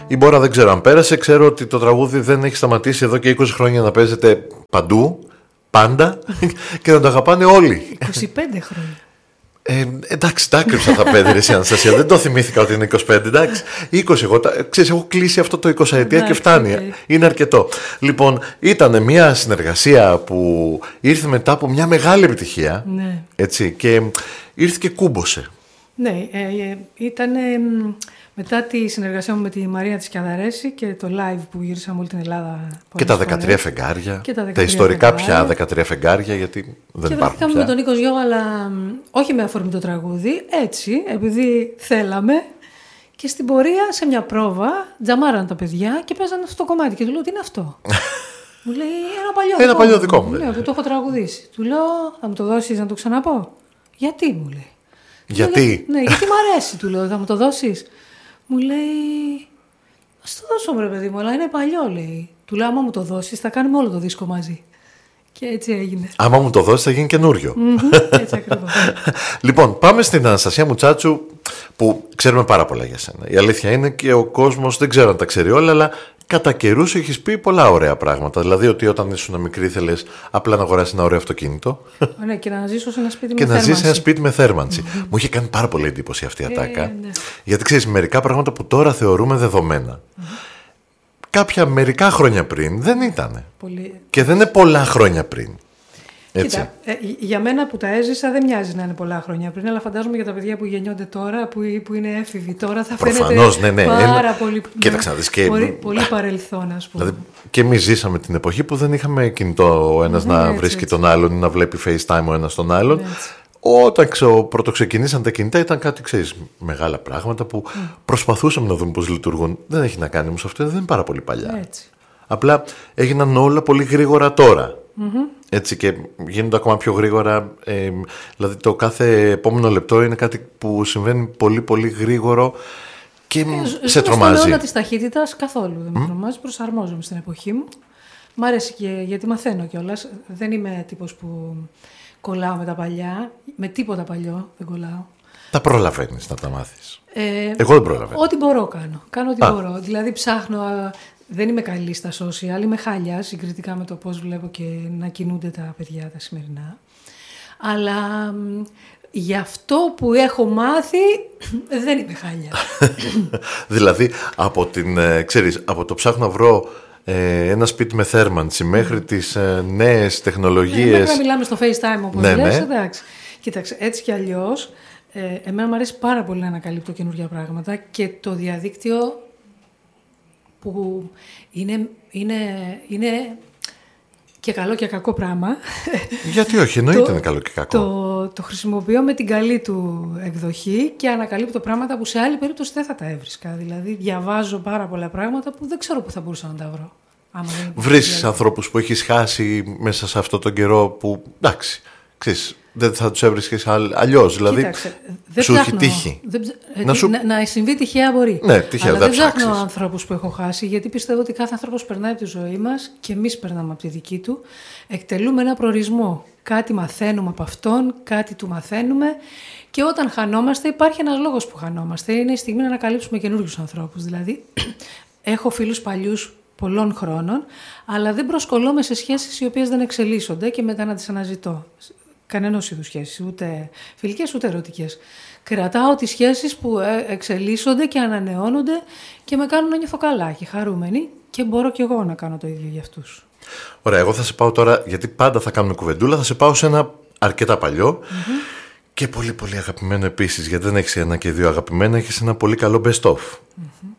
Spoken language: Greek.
Η Μπόρα δεν ξέρω αν πέρασε. Ξέρω ότι το τραγούδι δεν έχει σταματήσει εδώ και 20 χρόνια να παίζεται παντού, πάντα, και να το αγαπάνε όλοι. 25 χρόνια. Εντάξει, τα άκρυψα τα 5 ρε Αναστασία. Δεν το θυμήθηκα ότι είναι 25. Εντάξει, 20 εγώ. Ξέρεις, έχω κλείσει αυτό το 20 ετία και φτάνει. Είναι αρκετό. Λοιπόν, ήταν μια συνεργασία που ήρθε μετά από μια μεγάλη επιτυχία. Ναι. Έτσι, και ήρθε και κούμποσε. Ναι, ήταν μετά τη συνεργασία μου με τη Μαρία της Κιαδαρέση και το live που γύρισαμε όλη την Ελλάδα. Και τα 13 φεγγάρια. Τα ιστορικά πια 13 φεγγάρια, γιατί δεν και υπάρχουν. Και βρεθήκαμε με τον Νίκο Γιώργο, αλλά όχι με αφορμή το τραγούδι, έτσι, επειδή θέλαμε. Και στην πορεία, σε μια πρόβα, τζαμάραν τα παιδιά και παίζανε αυτό το κομμάτι. Και του λέω: τι είναι αυτό? Μου λέει: ένα παλιό δικό μου. Ναι, που το έχω τραγουδήσει. Του λέω: θα μου το δώσεις να το ξαναπώ? Γιατί? Μου λέει. Γιατί? Ναι, γιατί μ' αρέσει, του λέω. Θα μου το δώσεις? Μου λέει: ας το δώσω, ρε παιδί μου, αλλά είναι παλιό, λέει. Του λέω: άμα μου το δώσεις, θα κάνουμε όλο το δίσκο μαζί. Και έτσι έγινε. Άμα μου το δώσεις, θα γίνει καινούριο. Έτσι ακριβώς. Λοιπόν, πάμε στην Αναστασία Μουτσάτσου, που ξέρουμε πάρα πολλά για σένα. Η αλήθεια είναι και ο κόσμος δεν ξέρω αν τα ξέρει όλα, αλλά κατά καιρούς έχεις πει πολλά ωραία πράγματα. Δηλαδή ότι όταν ήσουν μικρή ήθελες απλά να αγοράσεις ένα ωραίο αυτοκίνητο. Ναι, και να ζήσω σε ένα σπίτι με και θέρμανση. να ζεις σε ένα σπίτι με θέρμανση. Μου είχε κάνει πάρα πολύ εντύπωση αυτή η ατάκα. Ναι. Γιατί ξέρεις, μερικά πράγματα που τώρα θεωρούμε δεδομένα. Κάποια μερικά χρόνια πριν δεν ήταν. Πολύ... Και δεν είναι πολλά χρόνια πριν. Έτσι. Κοίτα, για μένα που τα έζησα δεν μοιάζει να είναι πολλά χρόνια πριν, αλλά φαντάζομαι για τα παιδιά που γεννιόνται τώρα, που είναι έφηβοι τώρα, θα προφανώς, φαίνεται πάρα πολύ, κοίταξε να δεις, και... πολύ παρελθόν, ας πούμε. Δηλαδή, και εμείς ζήσαμε την εποχή που δεν είχαμε κινητό ο ένας να βρίσκει τον άλλον ή να βλέπει FaceTime ο ένας τον άλλον. Όταν πρωτοξεκινήσαν τα κινητά ήταν κάτι, ξέρεις, μεγάλα πράγματα που προσπαθούσαμε να δούμε πώς λειτουργούν. Δεν έχει να κάνει όμως αυτό, δεν είναι πάρα πολύ παλιά. Έτσι. Απλά έγιναν όλα πολύ γρήγορα τώρα. Έτσι, και γίνονται ακόμα πιο γρήγορα. Δηλαδή το κάθε επόμενο λεπτό είναι κάτι που συμβαίνει πολύ πολύ γρήγορο και σε τρομάζει. Στον αιώνα της ταχύτητας καθόλου δεν με τρομάζει, προσαρμόζομαι στην εποχή μου. Μ' αρέσει και γιατί μαθαίνω κιόλας. Δεν είμαι τύπος που κολλάω με τα παλιά, με τίποτα παλιό δεν κολλάω. Τα προλαβαίνεις να τα μάθεις? Εγώ δεν προλαβαίνω. Ό,τι μπορώ κάνω. Κάνω ό,τι μπορώ. Δηλαδή ψάχνω. Δεν είμαι καλή στα social, είμαι χάλια συγκριτικά με το πώς βλέπω και να κινούνται τα παιδιά τα σημερινά. Αλλά για αυτό που έχω μάθει δεν είμαι χάλια. Δηλαδή από το ψάχνω να βρω ένα σπίτι με θέρμανση μέχρι τις νέες τεχνολογίες. Μέχρι να μιλάμε στο FaceTime όπως λες, εντάξει. Κοίταξε, έτσι κι αλλιώς, εμένα μου αρέσει πάρα πολύ να ανακαλύπτω καινούργια πράγματα και το διαδίκτυο που είναι και καλό και κακό πράγμα. Γιατί όχι, εννοείται είναι καλό και κακό. Το χρησιμοποιώ με την καλή του εκδοχή και ανακαλύπτω πράγματα που σε άλλη περίπτωση δεν θα τα έβρισκα. Δηλαδή διαβάζω πάρα πολλά πράγματα που δεν ξέρω που θα μπορούσα να τα βρω. Βρίσκεις ανθρώπους που έχεις χάσει μέσα σε αυτόν τον καιρό που, εντάξει, ξέρεις, δεν θα τους έβρισκες αλλιώς. Δηλαδή, κοίταξε, σου έχει τύχει. Να συμβεί τυχαία μπορεί. Ναι, τυχαία, αλλά δεν ψάχνω ανθρώπους που έχω χάσει, γιατί πιστεύω ότι κάθε άνθρωπος περνάει από τη ζωή μας και εμείς περνάμε από τη δική του. Εκτελούμε ένα προορισμό. Κάτι μαθαίνουμε από αυτόν, κάτι του μαθαίνουμε. Και όταν χανόμαστε, υπάρχει ένας λόγος που χανόμαστε. Είναι η στιγμή να ανακαλύψουμε καινούριους ανθρώπους. Δηλαδή, έχω φίλους παλιούς πολλών χρόνων, αλλά δεν προσκολώμαι σε σχέσεις οι οποίες δεν εξελίσσονται και μετά να τις αναζητώ. Κανένας είδους σχέσεις, ούτε φιλικές ούτε ερωτικές. Κρατάω τις σχέσεις που εξελίσσονται και ανανεώνονται και με κάνουν να νιώθω καλά και χαρούμενη και μπορώ κι εγώ να κάνω το ίδιο για αυτούς. Ωραία, εγώ θα σε πάω τώρα, γιατί πάντα θα κάνουμε κουβεντούλα, θα σε πάω σε ένα αρκετά παλιό και πολύ πολύ αγαπημένο επίσης, γιατί δεν έχεις ένα και δύο αγαπημένα, έχεις ένα πολύ καλό best of.